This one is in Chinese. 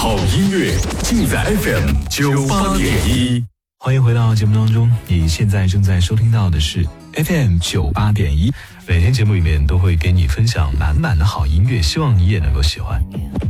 好音乐尽在 FM 98.1。 欢迎回到节目当中，你现在正在收听到的是 FM 98.1。每天节目里面都会给你分享满满的好音乐，希望你也能够喜欢。